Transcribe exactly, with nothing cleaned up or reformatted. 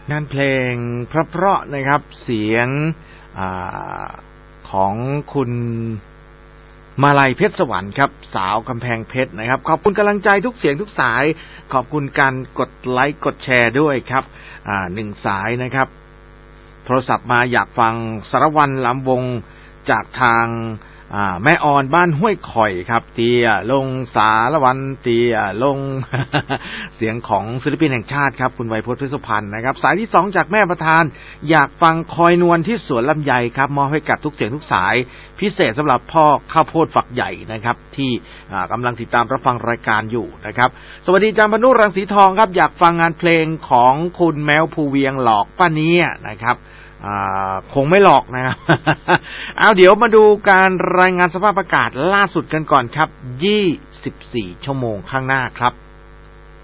งานเพลงเพราะๆนะครับเสียงอ่าของคุณมาลัยเพชรสวรรค์ครับสาวกำแพงเพชรนะครับขอบคุณกำลังใจทุกเสียงทุกสายขอบคุณการกดไลค์กดแชร์ด้วยครับอ่าหนึ่งสายนะครับโทรศัพท์มาอยากฟังสารวัตรลำวงจากทางแม่ออนบ้านห้วยข่อยครับเตียลงสารวันเตียลง เสียงของศิลปินแห่งชาติครับคุณไวยพจน์ เพชรสุพรรณนะครับสายที่สองจากแม่ประธานอยากฟังคอยนวลที่สวนลำไยครับมอบให้กับทุกเสียงทุกสายพิเศษสำหรับพ่อข้าวโพดฝักใหญ่นะครับที่กำลังติดตามรับฟังรายการอยู่นะครับสวัสดีจามพนุรังสีทองครับอยากฟังงานเพลงของคุณแมวภูเวียงหลอกป้าเนี้ยนะครับคงไม่หลอกนะครับ เอาเดี๋ยวมาดูการรายงานสภาพอากาศล่าสุดกันก่อนครับยี่สิบสี่ชั่วโมงข้างหน้าครับ